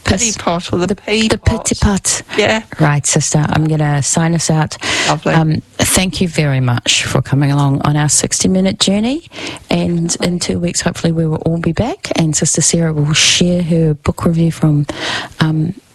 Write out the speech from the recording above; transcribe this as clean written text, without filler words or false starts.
pity pot or the pea The pot. pity pot. Yeah. Right, sister. I'm going to sign us out. Lovely. Thank you very much for coming along on our 60-minute journey. And in 2 weeks, hopefully, we will all be back. And Sister Sarah will share her book review from